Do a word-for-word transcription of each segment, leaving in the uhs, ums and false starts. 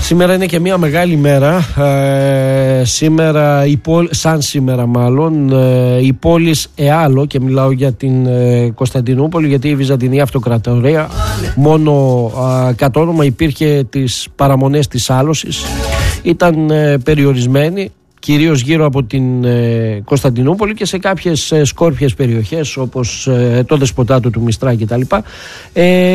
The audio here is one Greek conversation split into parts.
Σήμερα είναι και μια μεγάλη μέρα. Ε, σήμερα, η πόλη, σαν σήμερα μάλλον, ε, η πόλη Εάλο, και μιλάω για την ε, Κωνσταντινούπολη, γιατί η Βυζαντινή Αυτοκρατορία μόνο ε, κατ' όνομα υπήρχε τις παραμονές της άλωσης. Ήταν ε, περιορισμένη κυρίως γύρω από την ε, Κωνσταντινούπολη και σε κάποιες ε, σκόρπιες περιοχές όπως ε, το Δεσποτάτο του Μιστρά κτλ. Ε,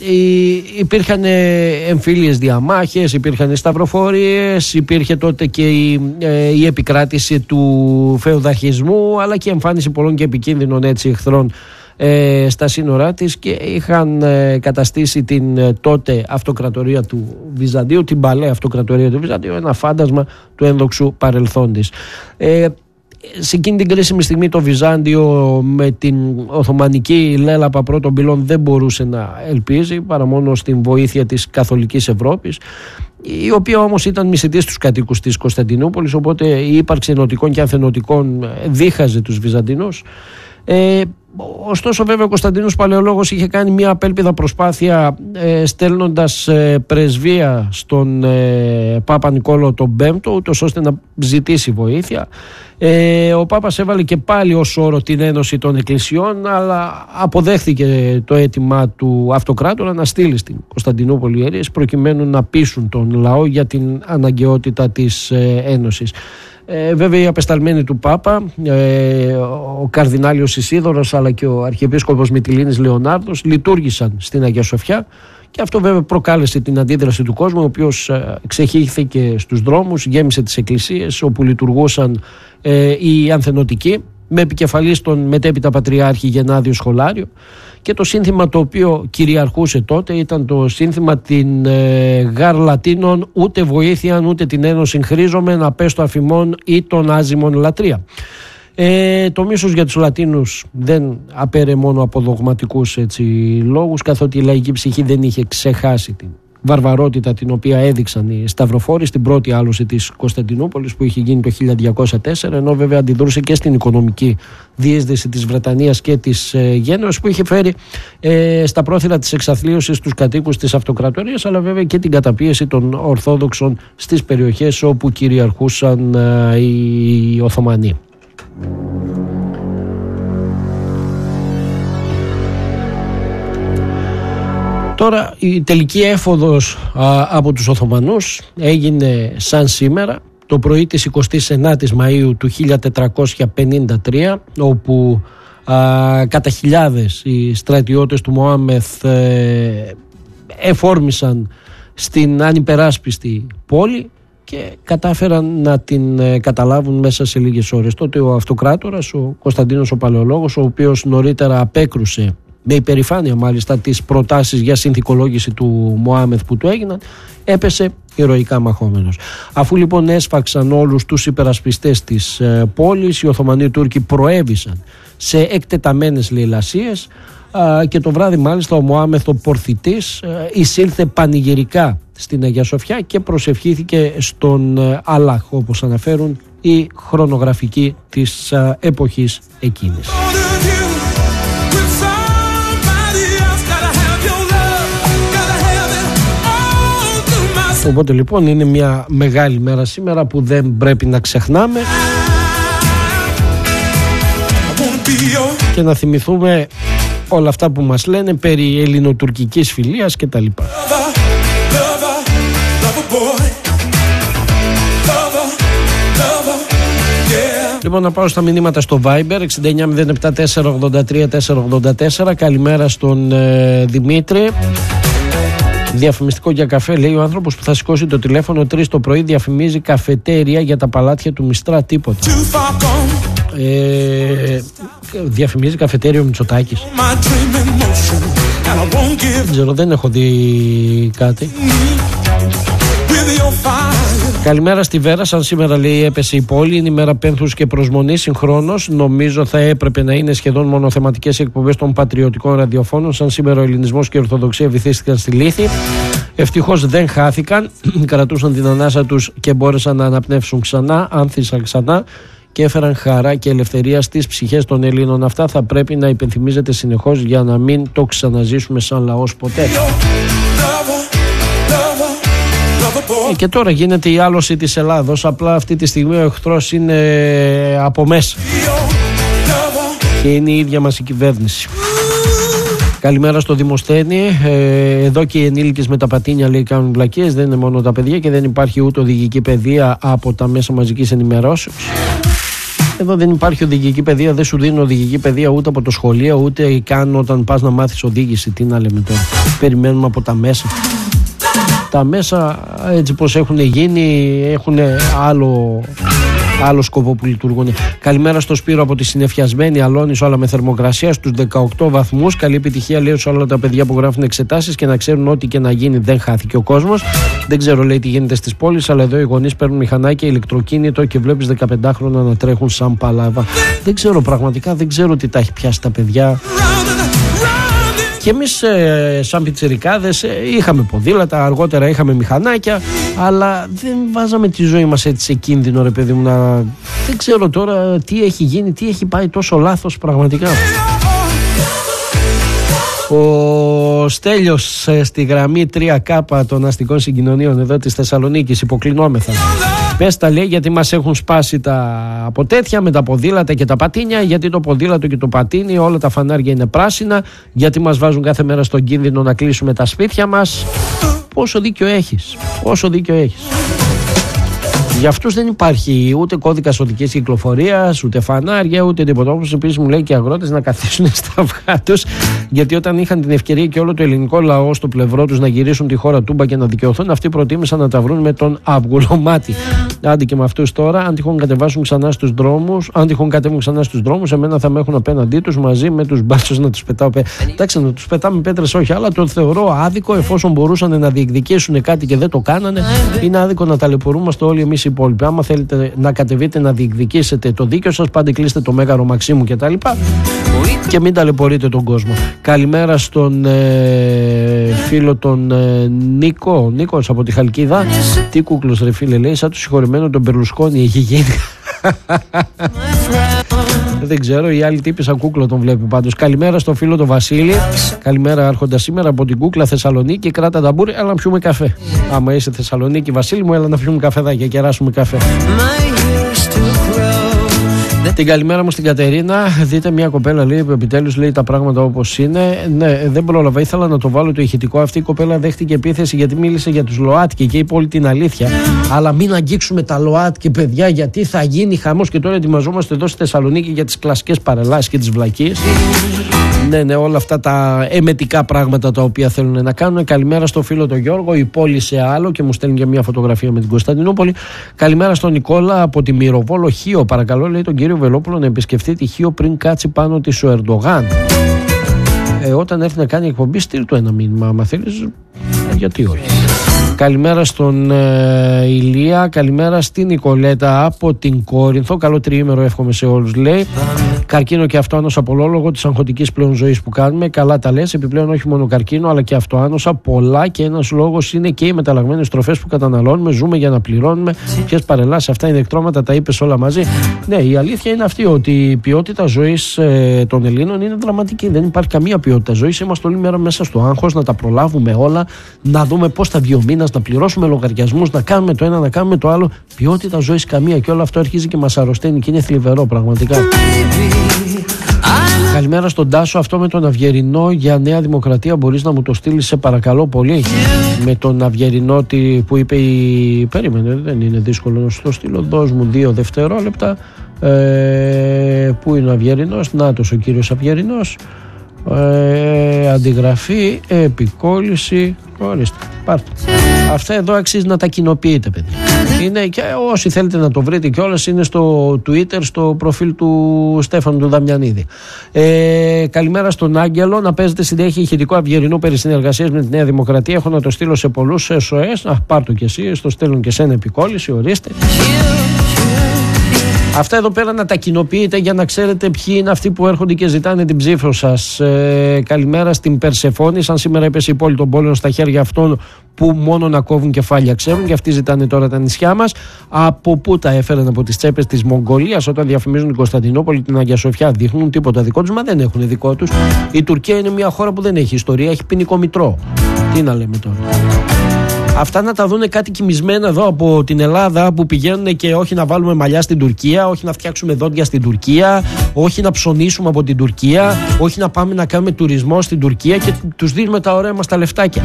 Υπήρχαν εμφύλιες διαμάχες, υπήρχαν σταυροφορίες, υπήρχε τότε και η, ε, η επικράτηση του φεουδαρχισμού, αλλά και η εμφάνιση πολλών και επικίνδυνων έτσι εχθρών ε, στα σύνορά της, και είχαν ε, καταστήσει την ε, τότε αυτοκρατορία του Βυζαντίου, την παλαιά αυτοκρατορία του Βυζαντίου, ένα φάντασμα του ένδοξου παρελθόντος. Ε, σε εκείνη την κρίσιμη στιγμή το Βυζάντιο με την Οθωμανική λέλαπα πρώτων πυλών δεν μπορούσε να ελπίζει παρά μόνο στην βοήθεια της Καθολικής Ευρώπης, η οποία όμως ήταν μισητή στους κατοίκους της Κωνσταντινούπολης, οπότε η ύπαρξη ενωτικών και ανθενωτικών δίχαζε τους Βυζαντινούς. Ε, ωστόσο βέβαια ο Κωνσταντίνος Παλαιολόγος είχε κάνει μια απέλπιδα προσπάθεια ε, στέλνοντας ε, πρεσβεία στον ε, Πάπα Νικόλαο τον Πέμπτο, ούτως ώστε να ζητήσει βοήθεια. Ε, ο Πάπας έβαλε και πάλι ως όρο την ένωση των εκκλησιών, αλλά αποδέχθηκε το αίτημα του αυτοκράτορα να στείλει στην Κωνσταντινούπολη ιερείς προκειμένου να πείσουν τον λαό για την αναγκαιότητα της ε, ένωσης. Ε, βέβαια οι απεσταλμένοι του Πάπα, ε, ο Καρδινάλιος Ισίδωρος αλλά και ο Αρχιεπίσκοπος Μυτιλήνης Λεωνάρδος λειτουργήσαν στην Αγία Σοφιά, και αυτό βέβαια προκάλεσε την αντίδραση του κόσμου, ο οποίος ε, ξεχύθηκε στους δρόμους, γέμισε τις εκκλησίες όπου λειτουργούσαν ε, οι ανθενωτικοί, με επικεφαλής τον μετέπειτα Πατριάρχη Γενάδιο Σχολάριο, και το σύνθημα το οποίο κυριαρχούσε τότε ήταν το σύνθημα την ε, γαρ Λατίνων, ούτε βοήθειαν ούτε την ένωση χρήζομεν, απέστω αφημών ή των άζημων λατρεία. Ε, το μίσος για τους Λατίνους δεν απέρε μόνο από δογματικούς έτσι, λόγους, καθότι η λαϊκή ψυχή δεν είχε ξεχάσει την βαρβαρότητα την οποία έδειξαν οι σταυροφόροι στην πρώτη άλωση της Κωνσταντινούπολης που είχε γίνει το χίλια διακόσια τέσσερα, ενώ βέβαια αντιδρούσε και στην οικονομική διείσδυση της Βρετανίας και της ε, Γένεως, που είχε φέρει ε, στα πρόθυρα της εξαθλίωσης τους κατοίκους της αυτοκρατορίας, αλλά βέβαια και την καταπίεση των Ορθόδοξων στις περιοχές όπου κυριαρχούσαν ε, οι Οθωμανοί. Τώρα η τελική έφοδος α, από τους Οθωμανούς έγινε σαν σήμερα, το πρωί της εικοστής ενάτης Μαΐου του χίλια τετρακόσια πενήντα τρία, όπου α, κατά χιλιάδες οι στρατιώτες του Μωάμεθ ε, εφόρμησαν στην ανυπεράσπιστη πόλη και κατάφεραν να την ε, καταλάβουν μέσα σε λίγες ώρες. Τότε ο αυτοκράτορας, ο Κωνσταντίνος ο Παλαιολόγος, ο οποίος νωρίτερα απέκρουσε με υπερηφάνεια μάλιστα τις προτάσεις για συνθηκολόγηση του Μωάμεθ που του έγιναν, έπεσε ηρωικά μαχόμενος. Αφού λοιπόν έσφαξαν όλους τους υπερασπιστές της ε, πόλης, οι Οθωμανοί Τούρκοι προέβησαν σε εκτεταμένες λαιλασίες ε, και το βράδυ μάλιστα ο Μωάμεθ ο Πορθητής ε, εισήλθε πανηγυρικά στην Αγία Σοφιά και προσευχήθηκε στον ε, Αλλάχ, όπως αναφέρουν οι χρονογραφικοί της ε, εποχής εκείνης. Οπότε λοιπόν είναι μια μεγάλη μέρα σήμερα που δεν πρέπει να ξεχνάμε και να θυμηθούμε όλα αυτά που μας λένε περί ελληνοτουρκικής φιλίας και τα λοιπά. Λοιπόν, να πάω στα μηνύματα στο Viber εξήντα εννιά μηδέν επτά τέσσερα ογδόντα τρία τέσσερα ογδόντα τέσσερα. Καλημέρα στον ε, Δημήτρη. Διαφημιστικό για καφέ, λέει ο άνθρωπος που θα σηκώσει το τηλέφωνο τρεις το πρωί, διαφημίζει καφετέρια για τα παλάτια του Μιστρά, τίποτα. Ε, διαφημίζει καφετέριο Μητσοτάκης. Δεν ξέρω, δεν έχω δει κάτι. Καλημέρα στη Βέρα. Σαν σήμερα λέει έπεσε η πόλη, είναι ημέρα πένθους και προσμονής. Συγχρόνως νομίζω θα έπρεπε να είναι σχεδόν μονοθεματικές εκπομπές των πατριωτικών ραδιοφώνων. Σαν σήμερα ο ελληνισμός και η Ορθοδοξία βυθίστηκαν στη λύθη. Ευτυχώς δεν χάθηκαν, κρατούσαν την ανάσα τους και μπόρεσαν να αναπνεύσουν ξανά, άνθησαν ξανά και έφεραν χαρά και ελευθερία στις ψυχές των Ελλήνων. Αυτά θα πρέπει να υπενθυμίζεται συνεχώς για να μην το ξαναζήσουμε σαν λαός ποτέ. Ε, και τώρα γίνεται η άλωση της Ελλάδος. Απλά αυτή τη στιγμή ο εχθρός είναι από μέσα και είναι η ίδια μας η κυβέρνηση. Καλημέρα στο Δημοσθένη. Ε, εδώ και οι ενήλικες με τα πατίνια, λέει, κάνουν βλακίες. Δεν είναι μόνο τα παιδιά και δεν υπάρχει ούτε οδηγική παιδεία από τα μέσα μαζικής ενημερώσεως. Εδώ δεν υπάρχει οδηγική παιδεία, δεν σου δίνουν οδηγική παιδεία ούτε από το σχολείο, ούτε καν όταν πας να μάθεις οδήγηση. Τι να λέμε τώρα. Περιμένουμε από τα μέσα. Τα μέσα, έτσι πως έχουν γίνει, έχουν άλλο, άλλο σκοπό που λειτουργούν. Καλημέρα στο Σπύρο από τη συννεφιασμένη Αλόνης, όλα με θερμοκρασία στους δεκαοκτώ βαθμούς. Καλή επιτυχία, λέει, σε όλα τα παιδιά που γράφουν εξετάσεις και να ξέρουν ότι και να γίνει δεν χάθηκε ο κόσμος. Δεν ξέρω, λέει, τι γίνεται στις πόλεις, αλλά εδώ οι γονείς παίρνουν μηχανάκια, ηλεκτροκίνητο και βλέπεις δεκαπεντάχρονα να τρέχουν σαν παλάβα. Δεν ξέρω, πραγματικά δεν ξέρω τι τα έχει πιάσει τα παιδιά. Και εμείς ε, σαν πιτσιρικάδες ε, είχαμε ποδήλατα, αργότερα είχαμε μηχανάκια, αλλά δεν βάζαμε τη ζωή μας έτσι σε κίνδυνο, ρε παιδί μου, να... Δεν ξέρω τώρα τι έχει γίνει, τι έχει πάει τόσο λάθος πραγματικά. Ο Στέλιος ε, στη γραμμή τρία κάπα των αστικών συγκοινωνίων εδώ της Θεσσαλονίκης, υποκλεινόμεθα. Πες τα, λέει, γιατί μας έχουν σπάσει τα από τέτοια με τα ποδήλατα και τα πατίνια, γιατί το ποδήλατο και το πατίνι όλα τα φανάρια είναι πράσινα, γιατί μας βάζουν κάθε μέρα στον κίνδυνο να κλείσουμε τα σπίτια μας. Πόσο δίκιο έχεις, πόσο δίκιο έχεις. Για αυτούς δεν υπάρχει ούτε κώδικας οδικής κυκλοφορίας, ούτε φανάρια, ούτε τίποτα. Όπως επίσης μου λέει και οι αγρότες να καθίσουν στα αυγά τους, γιατί όταν είχαν την ευκαιρία και όλο το ελληνικό λαό στο πλευρό τους να γυρίσουν τη χώρα τούμπα και να δικαιωθούν, αυτοί προτίμησαν να τα βρουν με τον αυγουλομάτι. Άντε και με αυτούς τώρα, αν τυχόν κατεβάσουν ξανά στους δρόμους, αν τυχόν κατέβουν ξανά στους δρόμους, εμένα θα με έχουν απέναντί τους μαζί με τους μπάτσους να τους πετάω. Εντάξει, να τους πετάμε πέτρες όχι, αλλά το θεωρώ άδικο, εφόσον μπορούσαν να διεκδικήσουν κάτι και δεν το κάνανε. Είναι άδικο να ταλαιπωρούμαστε όλοι εμείς οι υπόλοιποι. Άμα θέλετε να κατεβείτε να διεκδικήσετε το δίκιο σας, πάντε κλείστε το Μέγαρο Μαξίμου κτλ. Και μην ταλαιπωρείτε τον κόσμο. Καλημέρα στον ε, φίλο τον ε, Νίκο, Νίκος από τη Χαλκίδα. Τι κούκλος, ρε φίλε, λέει, σαν το συγχωρεμένο τον Μπερλουσκόνη έχει γίνει. Δεν ξέρω, η άλλη τύπη σαν κούκλο τον βλέπει πάντως. Καλημέρα στον φίλο τον Βασίλη. Καλημέρα, άρχοντα σήμερα από την κούκλα Θεσσαλονίκη. Κράτα τα μπούρια, έλα να πιούμε καφέ. Άμα είσαι Θεσσαλονίκη, Βασίλη μου, έλα να πιούμε καφεδάκια και κεράσουμε καφέ. Την καλημέρα μου στην Κατερίνα. Δείτε μια κοπέλα, λέει, που επιτέλους λέει τα πράγματα όπως είναι. Ναι, δεν πρόλαβα. Ήθελα να το βάλω το ηχητικό. Αυτή η κοπέλα δέχτηκε επίθεση γιατί μίλησε για τους ΛΟΑΤΚΙ και είπε όλη την αλήθεια. Αλλά μην αγγίξουμε τα ΛΟΑΤΚΙ, παιδιά, γιατί θα γίνει χαμός. Και τώρα ετοιμαζόμαστε εδώ στη Θεσσαλονίκη για τις κλασικές παρελάσεις και τις βλακίες. Ναι, ναι, όλα αυτά τα εμετικά πράγματα τα οποία θέλουν να κάνουν. Καλημέρα στο φίλο τον Γιώργο, η πόλη σε άλλο, και μου στέλνει και μια φωτογραφία με την Κωνσταντινούπολη. Καλημέρα στον Νικόλα από τη Μυροβόλο Χίο. Παρακαλώ, λέει, τον κύριο Βελόπουλο να επισκεφτεί τη Χίο πριν κάτσει πάνω της ο Ερντογάν. Ε, όταν έρθει να κάνει εκπομπή, στείλ του ένα μήνυμα. Άμα θέλεις, γιατί όχι. Καλημέρα στον ε, Ηλία. Καλημέρα στην Νικολέτα από την Κόρινθο. Καλό τριήμερο εύχομαι σε όλους, λέει. Καρκίνο και αυτοάνοσα πολλό λόγω της αγχωτικής πλέον ζωής που κάνουμε. Καλά τα λες. Επιπλέον όχι μόνο καρκίνο αλλά και αυτοάνοσα πολλά, και ένας λόγος είναι και οι μεταλλαγμένες τροφές που καταναλώνουμε. Ζούμε για να πληρώνουμε. Ποιες παρελάσεις, αυτά είναι εκτρώματα, τα είπες όλα μαζί. Ναι, η αλήθεια είναι αυτή, ότι η ποιότητα ζωής ε, των Ελλήνων είναι δραματική. Δεν υπάρχει καμία ποιότητα ζωής. Είμαστε όλη μέρα μέσα στο άγχος να τα προλάβουμε όλα, να δούμε πώς θα βγει ο μήνας, να πληρώσουμε λογαριασμούς, να κάνουμε το ένα, να κάνουμε το άλλο. Ποιότητα ζωής καμία, και όλο αυτό αρχίζει και μας αρρωσταίνει και είναι θλιβερό πραγματικά. Καλημέρα στον Τάσο. Αυτό με τον Αυγερινό για Νέα Δημοκρατία μπορείς να μου το στείλεις, σε παρακαλώ πολύ? Με τον Αυγερινό που είπε η... Περίμενε, δεν είναι δύσκολο να σου το στείλω. Δώσ' μου δύο δευτερόλεπτα. ε, Πού είναι ο Αυγερινός? Νάτος ο κύριος Αυγερινός. ε, Αντιγραφή, επικόλληση. Ορίστε, πάρτε. Αυτά εδώ αξίζει να τα κοινοποιείτε, παιδιά. Είναι, και όσοι θέλετε να το βρείτε κιόλας, είναι στο Twitter, στο προφίλ του Στέφανου του Δαμιανίδη. Ε, καλημέρα στον Άγγελο. Να παίζετε συνέχεια ηχητικό Αυγερινού περί συνεργασίας με τη Νέα Δημοκρατία. Έχω να το στείλω σε πολλούς ες ο ες. Α, πάρ' το κι εσύ, στο στέλνουν και σένα επικόλληση, ορίστε. Αυτά εδώ πέρα να τα κοινοποιείτε για να ξέρετε ποιοι είναι αυτοί που έρχονται και ζητάνε την ψήφο σας. Ε, καλημέρα στην Περσεφόνη. Σαν σήμερα έπεσε η πόλη των πόλεων στα χέρια αυτών που μόνο να κόβουν κεφάλια ξέρουν, και αυτοί ζητάνε τώρα τα νησιά μας. Από πού τα έφεραν? Από τις τσέπες της Μογγολίας. Όταν διαφημίζουν την Κωνσταντινούπολη, την Αγία Σοφιά, δείχνουν τίποτα δικό τους? Μα δεν έχουν δικό τους. Η Τουρκία είναι μια χώρα που δεν έχει ιστορία, έχει ποινικό μητρό. Τι να λέμε τώρα. Αυτά να τα δούνε κάτι κοιμισμένα εδώ από την Ελλάδα που πηγαίνουν και όχι να βάλουμε μαλλιά στην Τουρκία, όχι να φτιάξουμε δόντια στην Τουρκία, όχι να ψωνίσουμε από την Τουρκία, όχι να πάμε να κάνουμε τουρισμό στην Τουρκία και τους δίνουμε τα ωραία μας τα λεφτάκια.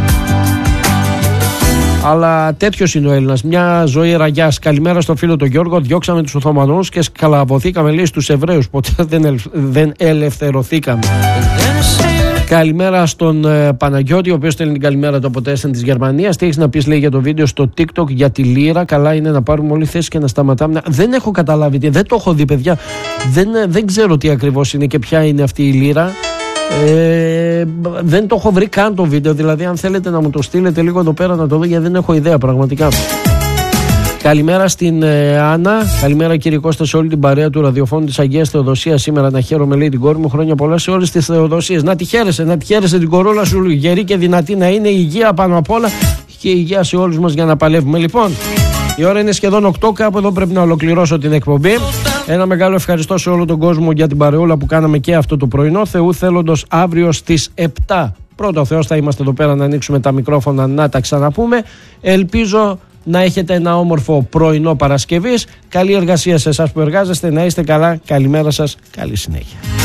Αλλά τέτοιος είναι ο Έλληνας. Μια ζωή ραγιάς. Καλημέρα στο φίλο τον Γιώργο. Διώξαμε τους Οθωμανούς και σκαλαβωθήκαμε, λέει, στους Εβραίους. Ποτέ δεν, ελ, δεν ελευθερωθήκαμε. Καλημέρα στον ε, Παναγιώτη, ο οποίος στέλνει την καλημέρα του από το Essen της Γερμανίας. Τι έχεις να πεις, λέει, για το βίντεο στο TikTok για τη λίρα? Καλά είναι να πάρουμε όλη θέση και να σταματάμε. Δεν έχω καταλάβει τι, δεν το έχω δει, παιδιά. Δεν, δεν ξέρω τι ακριβώς είναι και ποια είναι αυτή η λίρα. Ε, δεν το έχω βρει καν το βίντεο. Δηλαδή, αν θέλετε να μου το στείλετε λίγο εδώ πέρα να το δω, γιατί δεν έχω ιδέα πραγματικά. Καλημέρα στην ε, Άννα. Καλημέρα, κύριε Κώστα, σε όλη την παρέα του ραδιοφώνου της Αγίας Θεοδοσίας. Σήμερα να χαίρομαι, λέει, την κόρη μου. Χρόνια πολλά σε όλες τις Θεοδοσίες. Να τη χαίρεσαι, να τη χαίρεσαι την κορόλα σου, γερή και δυνατή να είναι, υγεία πάνω απ' όλα και υγεία σε όλους μας για να παλεύουμε. Λοιπόν, η ώρα είναι σχεδόν οκτώ, κάπου εδώ πρέπει να ολοκληρώσω την εκπομπή. Ένα μεγάλο ευχαριστώ σε όλο τον κόσμο για την παρεούλα που κάναμε και αυτό το πρωινό. Θεού θέλοντος, αύριο στις επτά. Πρώτα ο Θεός θα είμαστε εδώ πέρα να ανοίξουμε τα μικρόφωνα να τα ξαναπούμε. Ελπίζω να έχετε ένα όμορφο πρωινό Παρασκευής. Καλή εργασία σε εσάς που εργάζεστε. Να είστε καλά. Καλημέρα σας. Καλή συνέχεια.